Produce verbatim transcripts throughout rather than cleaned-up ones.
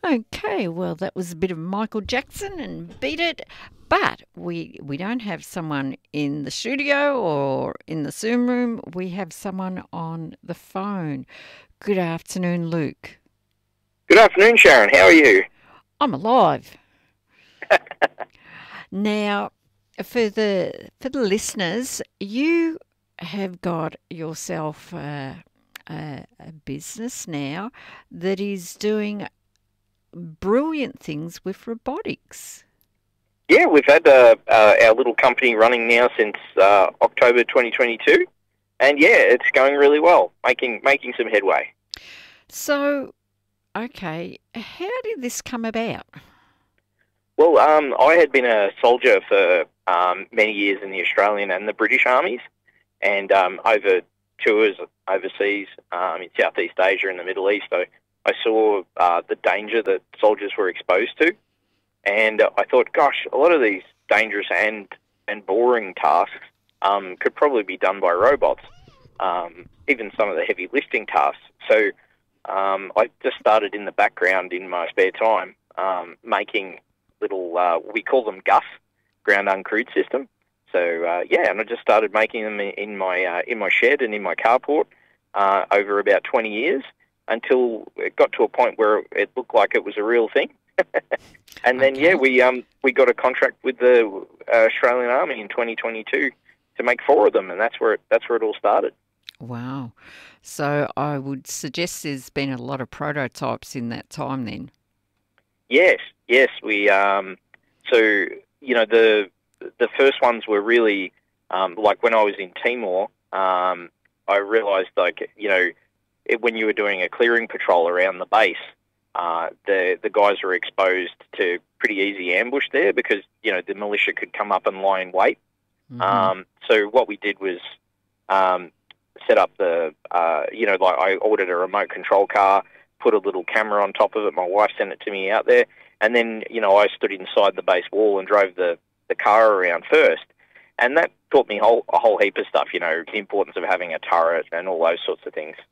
Okay, well, that was a bit of Michael Jackson and Beat It, but we we don't have someone in the studio or in the Zoom room. We have someone on the phone. Good afternoon, Luke. Good afternoon, Sharon. How are you? I'm alive. Now, for the for the listeners, you have got yourself a, a, a business now that is doing brilliant things with robotics. Yeah, we've had uh, uh, our little company running now since uh, October twenty twenty-two, and yeah, it's going really well, making making some headway. So, okay, how did this come about? Well, um, I had been a soldier for um, many years in the Australian and the British armies, and um, over tours overseas um, in Southeast Asia and the Middle East, I, I saw uh, the danger that soldiers were exposed to. And uh, I thought, gosh, a lot of these dangerous and, and boring tasks um, could probably be done by robots, um, even some of the heavy lifting tasks. So um, I just started in the background in my spare time um, making little, uh, we call them G U S, ground uncrewed system. So uh, yeah, and I just started making them in my uh, in my shed and in my carport uh, over about twenty years until it got to a point where it looked like it was a real thing. And then, Okay. yeah, we um we got a contract with the uh, Australian Army in twenty twenty-two to make four of them, and that's where it, that's where it all started. Wow. So I would suggest there's been a lot of prototypes in that time then. Yes, yes, we um so you know the the first ones were really um like when I was in Timor, um I realised like you know it, when you were doing a clearing patrol around the base. Uh, the the guys were exposed to pretty easy ambush there because you know the militia could come up and lie in wait. Mm-hmm. Um, so what we did was um, set up the uh, you know like I ordered a remote control car, put a little camera on top of it. My wife sent it to me out there, and then you know I stood inside the base wall and drove the, the car around first, and that taught me whole, a whole heap of stuff. You know the importance of having a turret and all those sorts of things.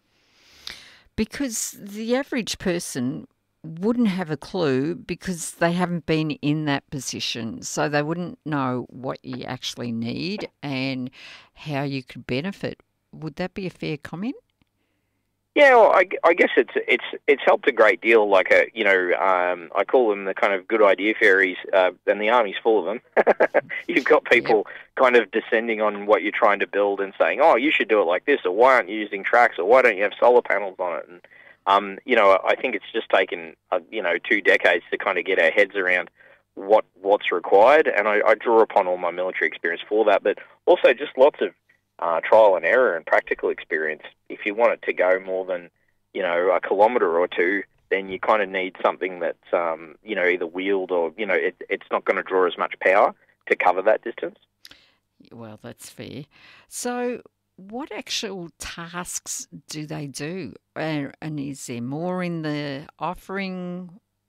Because the average person wouldn't have a clue because they haven't been in that position. So they wouldn't know what you actually need and how you could benefit. Would that be a fair comment? Yeah, well, I, I guess it's it's it's helped a great deal. Like a you know, um, I call them the kind of good idea fairies, uh, and the army's full of them. You've got people Yep. kind of descending on what you're trying to build and saying, "Oh, you should do it like this," or "Why aren't you using tracks?" or "Why don't you have solar panels on it?" And um, you know, I think it's just taken uh, you know two decades to kind of get our heads around what what's required, and I, I draw upon all my military experience for that, but also just lots of Uh, trial and error and practical experience. If you want it to go more than, you know, a kilometre or two, then you kind of need something that's, um, you know, either wheeled or, you know, it, it's not going to draw as much power to cover that distance. Well, that's fair. So, what actual tasks do they do? And, and is there more in the offering?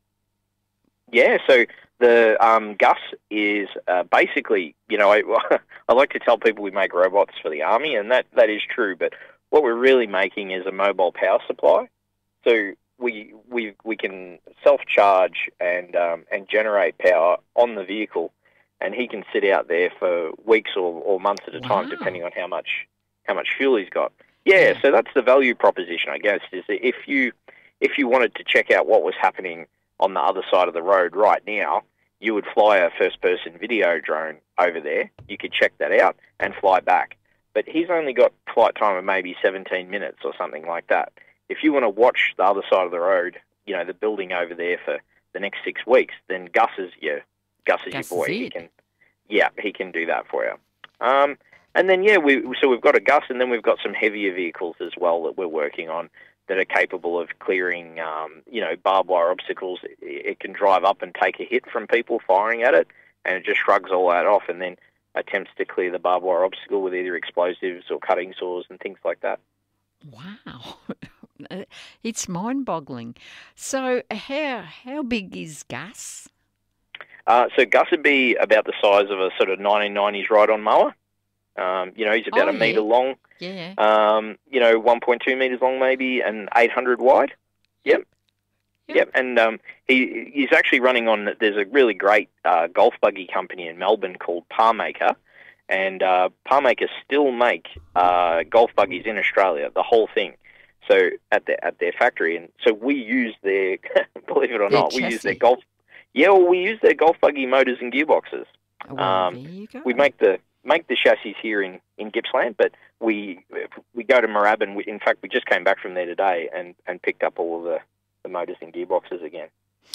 Yeah, so the um, G U S is uh, basically, you know, I, I like to tell people we make robots for the Army, and that, that is true, but what we're really making is a mobile power supply. So we we we can self-charge and um, and generate power on the vehicle, and he can sit out there for weeks or, or months at a time, Wow. depending on how much how much fuel he's got. Yeah, Yeah. so that's the value proposition, I guess, is that if you if you wanted to check out what was happening on the other side of the road right now, you would fly a first-person video drone over there. You could check that out and fly back. But he's only got flight time of maybe seventeen minutes or something like that. If you want to watch the other side of the road, you know, the building over there for the next six weeks, then Gus is your Gus is Gus your boy. is He it. can, yeah, he can do that for you. Um, and then yeah, we so we've got a Gus, and then we've got some heavier vehicles as well that we're working on that are capable of clearing, um, you know, barbed wire obstacles. It, it can drive up and take a hit from people firing at it, and it just shrugs all that off, and then attempts to clear the barbed wire obstacle with either explosives or cutting saws and things like that. Wow. It's mind-boggling. So, how how big is Gus? Uh, so Gus would be about the size of a sort of nineteen nineties ride-on mower. Um, you know, he's about Oh, a metre yeah. long, Yeah. um, you know, one point two metres long maybe, and eight hundred wide. Yep. Yep. Yep, and um, he he's actually running on. There's a really great uh, golf buggy company in Melbourne called Parmaker, and uh, Parmaker still make uh, golf buggies in Australia, the whole thing. So at their at their factory, and so we use their believe it or Their not, we use their chassis. golf. Yeah, well, we use their golf buggy motors and gearboxes. Well, Um, there you go. we make the make the chassis here in, in Gippsland, but we we go to Moorabbin. We, in fact, we just came back from there today and, and picked up all of the, the motors and gearboxes again.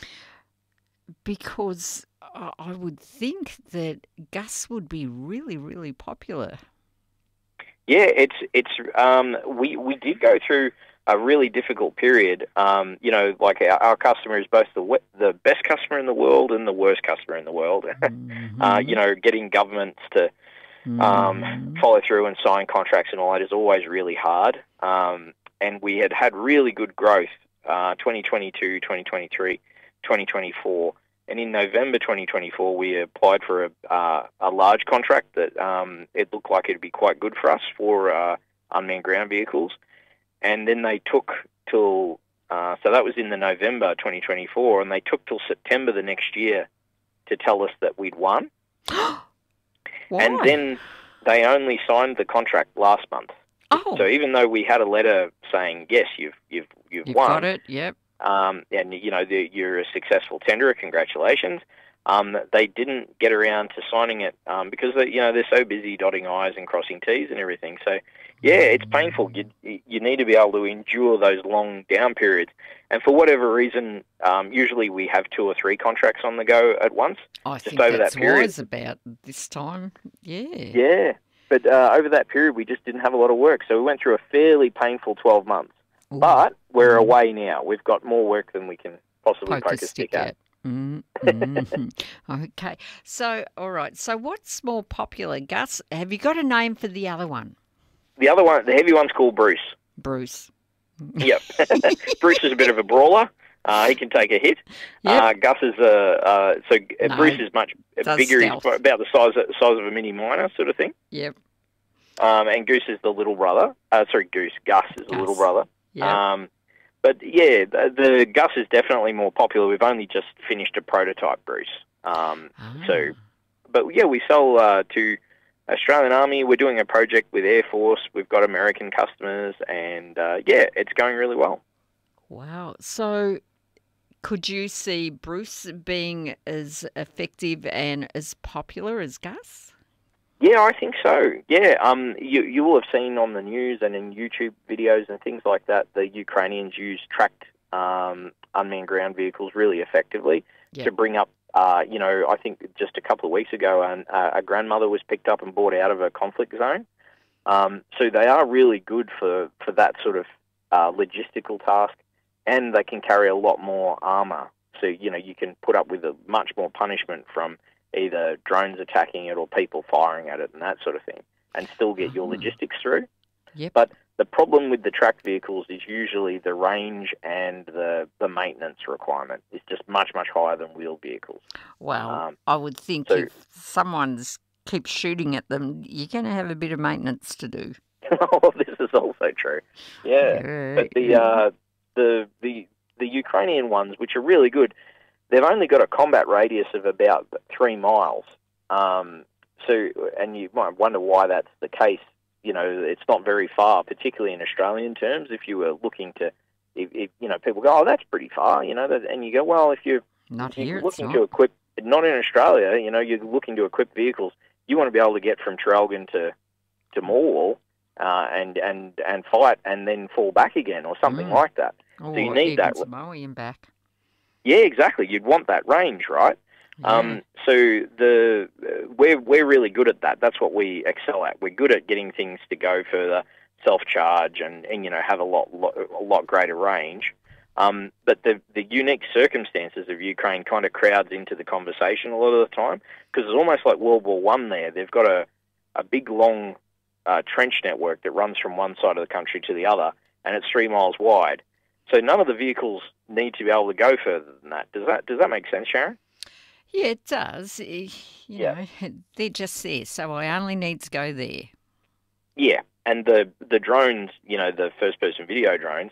Because I I would think that Gus would be really, really popular. Yeah, it's it's um, we we did go through a really difficult period. Um, you know, like our, our customer is both the we- the best customer in the world and the worst customer in the world. Mm-hmm. uh, you know, getting governments to um, Mhm. follow through and sign contracts and all that is always really hard. Um, and we had had really good growth, uh, twenty twenty-two, twenty twenty-three, twenty twenty-four. And in November twenty twenty-four, we applied for a, uh, a large contract that um, it looked like it would be quite good for us for uh, unmanned ground vehicles. And then they took till, uh, so that was in the November twenty twenty-four, and they took till September the next year to tell us that we'd won. Why? And then they only signed the contract last month. oh, So even though we had a letter saying, yes, you've you've you've, you've won, got it. Yep. um, and you know the, you're a successful tenderer, congratulations. Um, they didn't get around to signing it um, because they, you know they're so busy dotting I's and crossing T's and everything. So yeah, it's painful. You you need to be able to endure those long down periods. And for whatever reason, um, usually we have two or three contracts on the go at once. I Just think over that's that period. wise about this time. Yeah. Yeah, but uh, over that period, we just didn't have a lot of work. So we went through a fairly painful twelve months. Ooh, But we're Mhm. away now. We've got more work than we can possibly poke poke a a stick stick at. at. Mm, mhm. Okay. So, all right. So, what's more popular, Gus? Have you got a name for the other one, The other one, the heavy one's called Bruce. Bruce? Yep. Bruce is a bit of a brawler. Uh, he can take a hit. Yep. Uh, Gus is a uh, so uh, No, Bruce is much does bigger. stealth. He's about the size of, size of a mini miner, sort of thing. Yep. Um, and Goose is the little brother. Uh, sorry, Goose. Gus is the Gus. little brother. Yep. Um, but yeah, the, the Gus is definitely more popular. We've only just finished a prototype, Bruce. Um, so, Ah. but yeah, we sell uh, to Australian Army. We're doing a project with Air Force. We've got American customers, and uh, yeah, it's going really well. Wow. So, could you see Bruce being as effective and as popular as Gus? Yeah, I think so. Yeah, um, you you will have seen on the news and in YouTube videos and things like that, the Ukrainians use tracked um, unmanned ground vehicles really effectively Yep. to bring up. Uh, you know, I think just a couple of weeks ago, an, uh, a grandmother was picked up and brought out of a conflict zone. Um, so they are really good for for that sort of uh, logistical task, and they can carry a lot more armor. So you know, you can put up with a much more punishment from either drones attacking it or people firing at it and that sort of thing, and still get your Ah. logistics through. Yep. But the problem with the tracked vehicles is usually the range and the, the maintenance requirement is just much, much higher than wheeled vehicles. Well, Um, I would think so- if someone's keeps shooting at them, you're going to have a bit of maintenance to do. Oh, this is also true. Yeah. But the, uh, the, the, the Ukrainian ones, which are really good, they've only got a combat radius of about three miles. Um, so, and you might wonder why that's the case. You know, it's not very far, particularly in Australian terms. If you were looking to, if, if you know, people go, "Oh, that's pretty far," you know, that, and you go, "Well, if you're, Not if you're here, it's looking not. to equip, not in Australia, you know, you're looking to equip vehicles. You want to be able to get from Traralgon to to Morwell uh, and and and fight, and then fall back again, or something Mm. like that. Or you need even that. Samoa and back. Yeah, exactly. You'd want that range, right? Yeah. Um, so the uh, we're we're really good at that. That's what we excel at. We're good at getting things to go further, self-charge, and, and you know have a lot, lot a lot greater range. Um, but the the unique circumstances of Ukraine kind of crowds into the conversation a lot of the time because it's almost like World War One. There, they've got a a big long uh, trench network that runs from one side of the country to the other, and it's three miles wide. So none of the vehicles need to be able to go further than that. Does that does that make sense, Sharon? Yeah, it does. Eh, You Yeah. know, they're just there, so I only need to go there. Yeah, and the the drones, you know, the first person video drones,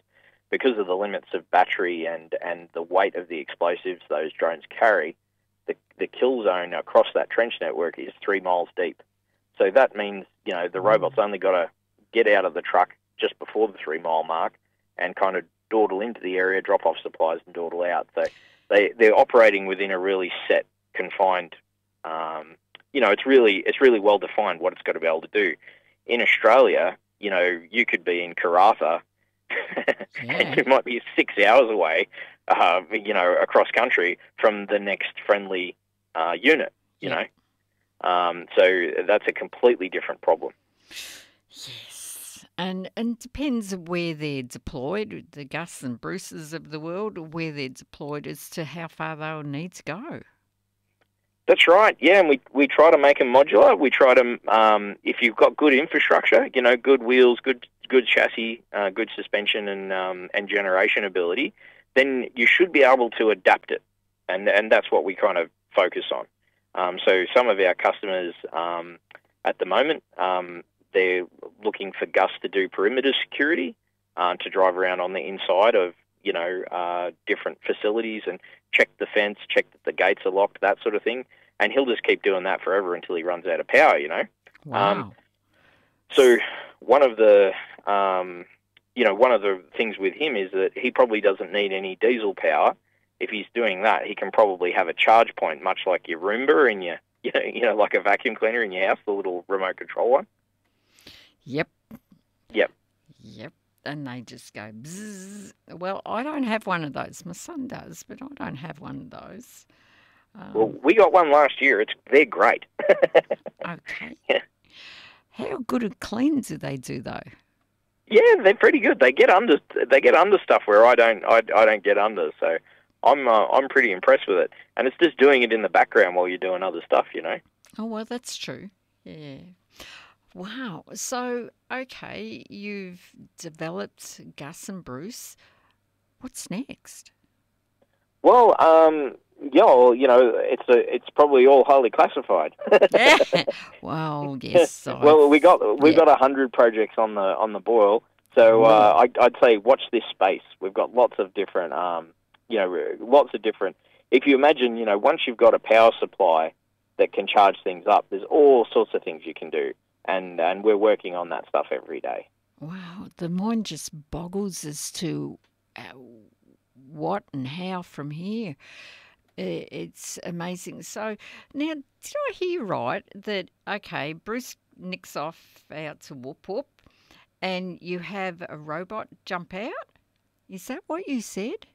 because of the limits of battery and, and the weight of the explosives those drones carry, the, the kill zone across that trench network is three miles deep. So that means, you know, the robot's only got to get out of the truck just before the three-mile mark and kind of dawdle into the area, drop off supplies and dawdle out. So they, they're operating within a really set, confined, um, you know, it's really it's really well-defined what it's got to be able to do. In Australia, you know, you could be in Karratha Yeah. and you might be six hours away, uh, you know, across country from the next friendly uh, unit, you Yeah. know. Um, so that's a completely different problem. Yes. And and depends where they're deployed, the Gus and Bruces of the world, where they're deployed as to how far they'll need to go. That's right, yeah, and we, we try to make them modular. We try to, um, if you've got good infrastructure, you know, good wheels, good good chassis, uh, good suspension and um, and generation ability, then you should be able to adapt it, and and that's what we kind of focus on. Um, so some of our customers um, at the moment, um, they're looking for Gus to do perimeter security, uh, to drive around on the inside of, you know, uh, different facilities and check the fence, check that the gates are locked, that sort of thing. And he'll just keep doing that forever until he runs out of power, you know. Wow. Um, so one of the, um, you know, one of the things with him is that he probably doesn't need any diesel power. If he's doing that, he can probably have a charge point, much like your Roomba and your, you know, you know, like a vacuum cleaner in your house, the little remote control one. Yep. Yep. Yep. And they just go bzzz. Well, I don't have one of those. My son does, but I don't have one of those. Um, Well, we got one last year. It's they're great. okay. Yeah. How good a clean do they do, though? Yeah, they're pretty good. They get under they get under stuff where I don't I, I don't get under. So I'm uh, I'm pretty impressed with it. And it's just doing it in the background while you're doing other stuff, you know. Oh, well, that's true. Yeah. Wow. So, okay, you've developed Gus and Bruce. What's next? Well, um, yeah, well, you know, it's a it's probably all highly classified. Well, yes. I've- Well, we got we've yeah. got a hundred projects on the on the boil. So uh, I, I'd say watch this space. We've got lots of different, um, you know, lots of different. If you imagine, you know, once you've got a power supply that can charge things up, there's all sorts of things you can do, and and we're working on that stuff every day. Wow, the mind just boggles as to uh, what and how from here. I- It's amazing. So now, did I hear right that, okay, Bruce nicks off out to Whoop Whoop and you have a robot jump out? Is that what you said?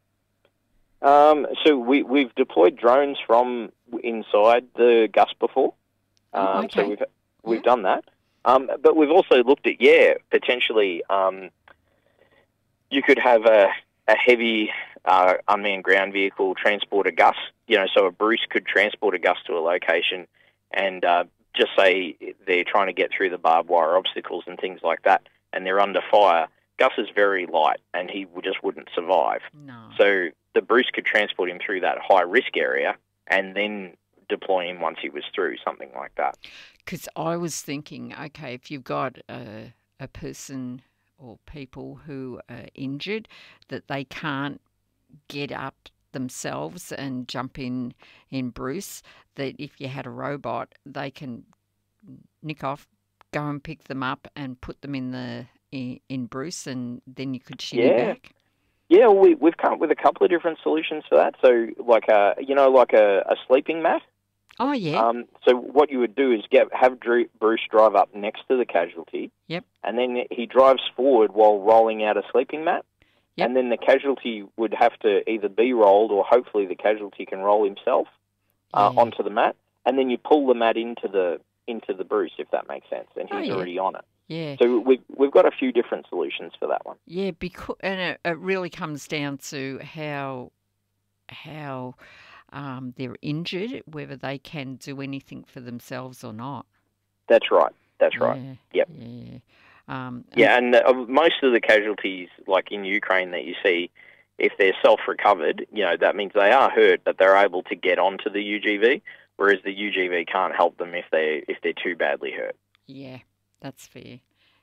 Um, so we we've deployed drones from inside the Gus before. Um, Oh, So okay. we've we've Yeah. done that. Um, but we've also looked at, yeah, potentially um, you could have a, a heavy uh, unmanned ground vehicle transport a Gus. You know, so a Bruce could transport a Gus to a location and uh, just say they're trying to get through the barbed wire obstacles and things like that, and they're under fire. Gus is very light, and he would- just wouldn't survive. No. So the Bruce could transport him through that high-risk area and then deploy him once he was through, something like that. Because I was thinking, okay, if you've got a, a person or people who are injured, that they can't get up themselves and jump in in Bruce, that if you had a robot, they can nick off, go and pick them up and put them in the in, in Bruce, and then you could shimmy Yeah. back. Yeah, well, we, we've come up with a couple of different solutions for that. So, like a, you know, like a, a sleeping mat. Oh yeah, Um, so what you would do is get have Drew, Bruce drive up next to the casualty. Yep. And then he drives forward while rolling out a sleeping mat. Yep. And then the casualty would have to either be rolled or hopefully the casualty can roll himself uh, Yeah. onto the mat. And then you pull the mat into the into the Bruce, if that makes sense. And Oh, he's yeah. already on it. yeah. So we've, we've got a few different solutions for that one. Yeah, because and it, it really comes down to how how um, they're injured, whether they can do anything for themselves or not. That's right. That's right. Yeah, Yep. Yeah. Um, and- Yeah, and uh, most of the casualties, like in Ukraine, that you see, if they're self-recovered, you know, that means they are hurt, but they're able to get onto the U G V, whereas the U G V can't help them if they if they're too badly hurt. Yeah, that's fair.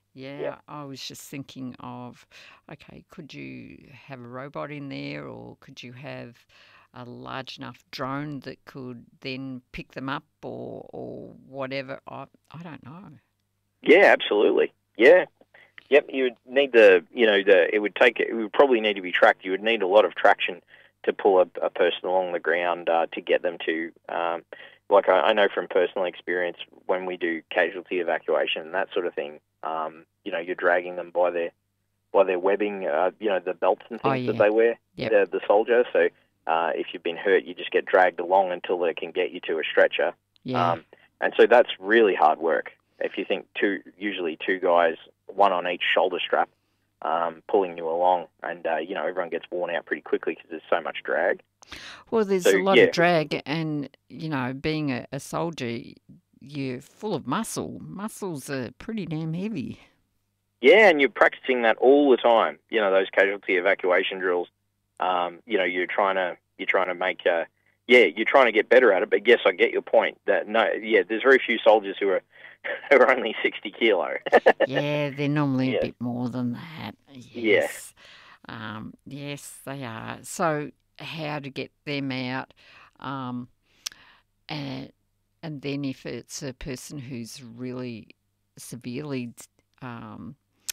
Yeah, Yeah. I was just thinking of, okay, could you have a robot in there, or could you have a large enough drone that could then pick them up, or or whatever? I I don't know. Yeah, absolutely. Yeah. Yep, you would need the, you know, the, it would take, it would probably need to be tracked. You would need a lot of traction to pull a, a person along the ground uh, to get them to, um, like I, I know from personal experience when we do casualty evacuation and that sort of thing, um, you know, you're dragging them by their, by their webbing, uh, you know, the belts and Oh things that yeah, they wear, yep, the, the soldier. So uh, if you've been hurt, you just get dragged along until they can get you to a stretcher. yeah. Um, and so that's really hard work. If you think two, usually two guys, one on each shoulder strap, um, pulling you along, and uh, you know everyone gets worn out pretty quickly because there's so much drag. Well, there's So a lot yeah, of drag, and you know, being a, a soldier, you're full of muscle. Muscles are pretty damn heavy. yeah, and you're practicing that all the time. You know those casualty evacuation drills. Um, you know you're trying to you're trying to make uh, yeah you're trying to get better at it. But yes, I get your point. That no, yeah, there's very few soldiers who are who are only sixty kilo. Yeah, they're normally a Yeah, bit more than that. yeah. Yes. Um, yes, they are. So, how to get them out? Um, and and then if it's a person who's really severely um,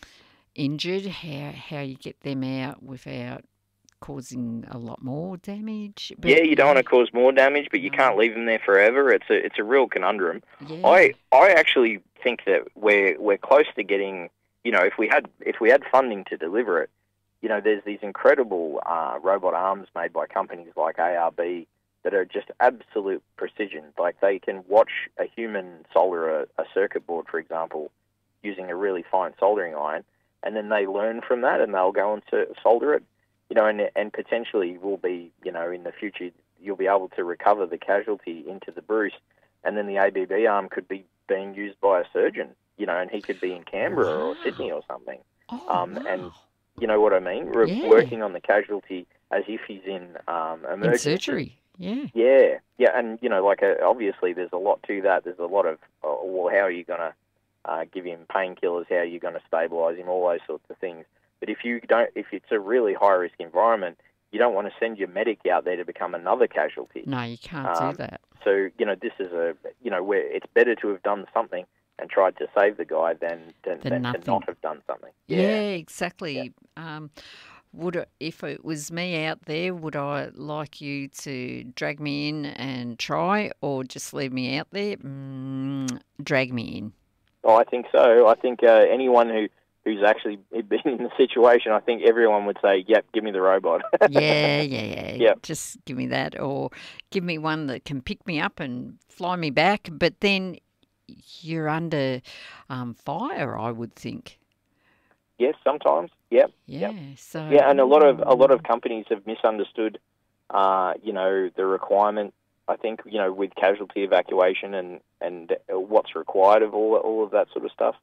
injured, how how you get them out without causing a lot more damage? Yeah, But you don't want yeah, to cause more damage, but you can't no, leave them there forever. It's a it's a real conundrum. yeah. I I actually think that we're we're close to getting. You know, if we had if we had funding to deliver it, you know, there's these incredible uh, robot arms made by companies like A R B that are just absolute precision. Like they can watch a human solder a, a circuit board, for example, using a really fine soldering iron, and then they learn from that and they'll go and to solder it. You know, and and potentially will be, you know, in the future you'll be able to recover the casualty into the Bruce, and then the A B B arm could be being used by a surgeon, you know, and he could be in Canberra or Sydney Wow. or something, Oh, um, and wow. you know what I mean, Re- Yeah. working on the casualty as if he's in um, In emergency. surgery. Yeah. Yeah, yeah, and you know, like uh, obviously there's a lot to that. There's a lot of, uh, well, how are you going to uh, give him painkillers? How are you going to stabilise him? All those sorts of things. But if you don't, if it's a really high risk environment, you don't want to send your medic out there to become another casualty. No, you can't do Um, that. so you know, this is a, you know, where it's better to have done something and tried to save the guy than than, Then than to nothing. not have done something. Yeah, Yeah, yeah. exactly. Um, would it, if it was me out there, would I like you to drag me in and try, or just leave me out there? Mm, drag me in. Oh, I think so. I think uh, anyone who who's actually been in the situation, I think everyone would say, "Yep, give me the robot." Yeah, yeah, yeah. Yep. Just give me that, or give me one that can pick me up and fly me back. But then you're under um, fire, I would think. Yes, sometimes. Yep. Yeah. Yep. So, Yeah, and a lot of a lot mm, of companies have misunderstood, uh, you know, the requirement. I think you know with casualty evacuation and and uh, what's required of all all of that sort of stuff.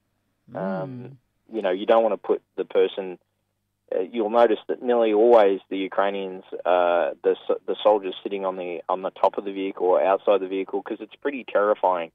Um, mm, you know, you don't want to put the person. Uh, you'll notice that nearly always the Ukrainians, uh, the s- the soldiers sitting on the on the top of the vehicle or outside the vehicle because it's pretty terrifying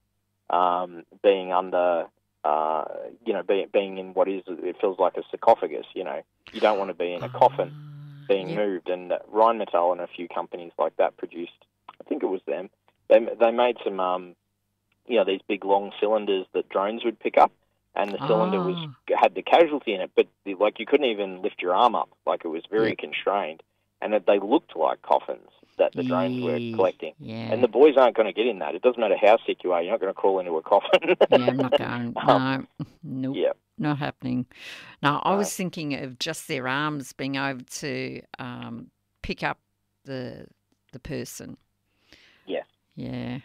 um, being under. Uh, you know, being being in what is it feels like a sarcophagus. You know, you don't want to be in a coffin ah, being yep. moved. And uh, Rheinmetall and a few companies like that produced. I think it was them. They they made some um, you know, these big long cylinders that drones would pick up, and the cylinder was Ah, had the casualty in it, but the, like you couldn't even lift your arm up, like it was very yep. constrained, and that they looked like coffins that the drones were Yeah, collecting. And yeah. the boys aren't going to get in that. It doesn't matter how sick you are; you're not going to crawl into a coffin. Yeah, I'm not going. um, No, nope, yeah, not happening. No, I no, was thinking of just their arms being able to um, pick up the the person. yes, Yeah.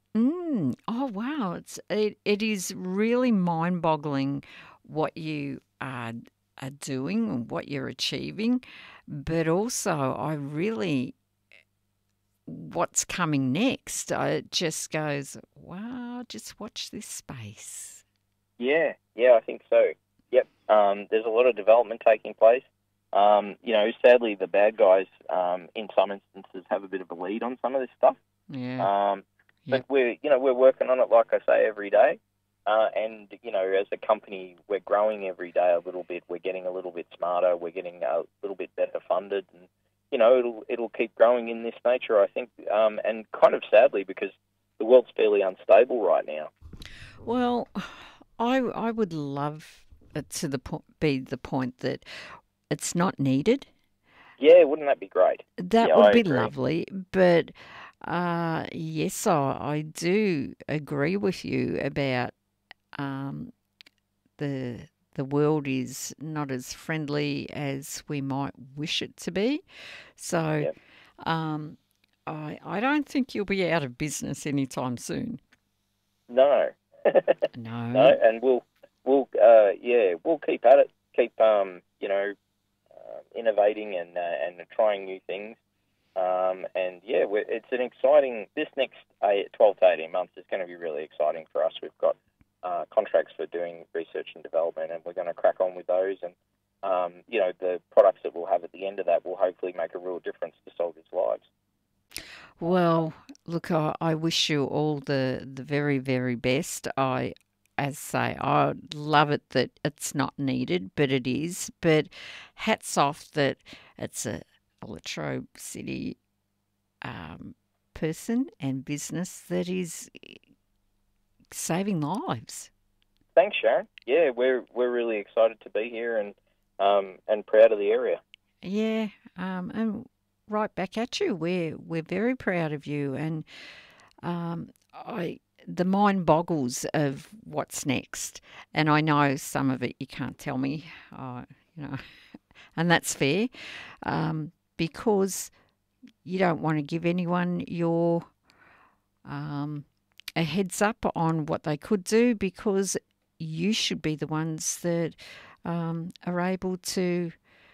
Mm. Oh wow! It's it, it is really mind-boggling what you are are doing and what you're achieving, but also I really what's coming next. Uh, It just goes, wow! Just watch this space. yeah, yeah. I think so. Yep. Um, there's a lot of development taking place. Um, you know, sadly, the bad guys, um, in some instances, have a bit of a lead on some of this stuff. Yeah. Um, but Yep. we're, you know, we're working on it, like I say, every day. Uh, and, you know, as a company, we're growing every day a little bit. We're getting a little bit smarter. We're getting a little bit better funded. And, you know, it'll it'll keep growing in this nature, I think. Um, and kind of sadly, because the world's fairly unstable right now. Well, I I would love it to the po- be the point that it's not needed. Yeah, wouldn't that be great? That Yeah, would I be agree. lovely, but uh, yes, I, I do agree with you about um, the the world is not as friendly as we might wish it to be. So Yeah. um, I I don't think you'll be out of business anytime soon. No. No, No. and we'll we'll uh, yeah we'll keep at it, keep um you know uh, innovating and uh, and trying new things. Um, and yeah, we're, it's an exciting. This next eight, twelve to eighteen months is going to be really exciting for us. We've got uh, contracts for doing research and development, and we're going to crack on with those. And um, you know, the products that we'll have at the end of that will hopefully make a real difference to soldiers' lives. Well, look, I, I wish you all the the very very best. I, as say, I love it that it's not needed, but it is. But hats off that it's a, a Latrobe City um, person and business that is saving lives. Thanks, Sharon. Yeah, we're we're really excited to be here and um, and proud of the area. Yeah, um, and right back at you. We're we're very proud of you, and um, I the mind boggles of what's next. And I know some of it you can't tell me, uh, you know, and that's fair, um, because you don't want to give anyone your um, a heads up on what they could do because you should be the ones that um, are able to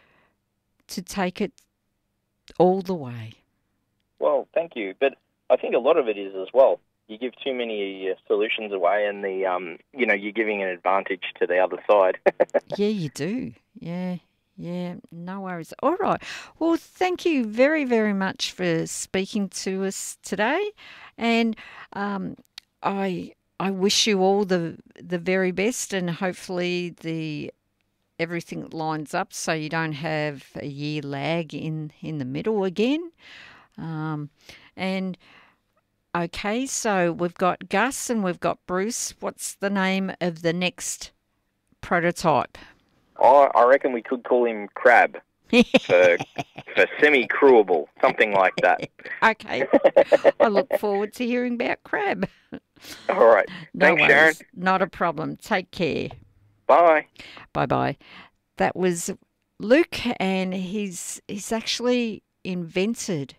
to take it all the way. Well, thank you. But I think a lot of it is as well. You give too many uh, solutions away, and the um, you know, you're giving an advantage to the other side. Yeah, you do. Yeah, yeah, no worries. All right. Well, thank you very, very much for speaking to us today, and um, I I wish you all the the very best, and hopefully the everything lines up so you don't have a year lag in in the middle again. Um, and okay, so we've got Gus and we've got Bruce. What's the name of the next prototype? I, I reckon we could call him Crab for for semi-crewable, something like that. Okay. I look forward to hearing about crab. All right. No Thanks, Sharon. worries. Not a problem. Take care. Bye. Bye bye. That was Luke, and he's he's actually invented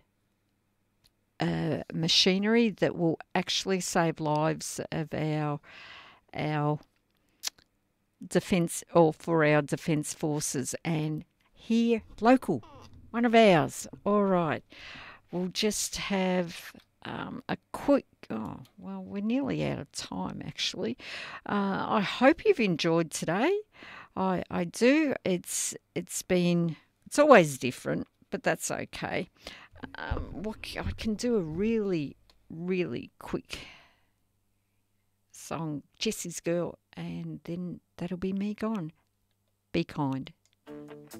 a machinery that will actually save lives of our our defence or for our defence forces, and here local, one of ours. All right. We'll just have um, a quick. Oh, well, we're nearly out of time, actually. Uh, I hope you've enjoyed today. I I do. It's it's been it's always different, but that's okay. Um, what c- I can do a really really quick song, Jesse's Girl, and then that'll be me gone. Be kind.